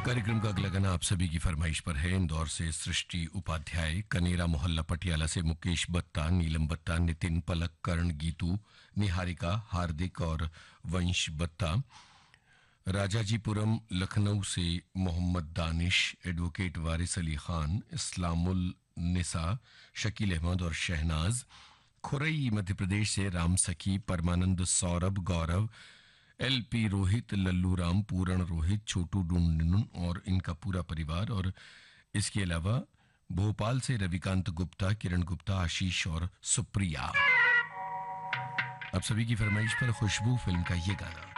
कार्यक्रम का अगला गाना आप सभी की फरमाइश पर है। इंदौर से सृष्टि उपाध्याय, कनेरा मोहल्ला पटियाला से मुकेश बत्ता, नीलम बत्ता, नितिन, पलक, कर्ण, गीतू, निहारिका, हार्दिक और वंश बत्ता, राजाजीपुरम लखनऊ से मोहम्मद दानिश, एडवोकेट वारिस अली खान, इस्लामुल निसा, शकील अहमद और शहनाज, खुरई मध्य प्रदेश से राम सखी, परमानंद, सौरभ, गौरव, एलपी रोहित, लल्लू राम, पूरण रोहित, छोटू डुंडुन और इनका पूरा परिवार। और इसके अलावा भोपाल से रविकांत गुप्ता, किरण गुप्ता, आशीष और सुप्रिया। आप सभी की फरमाइश पर खुशबू फिल्म का ये गाना।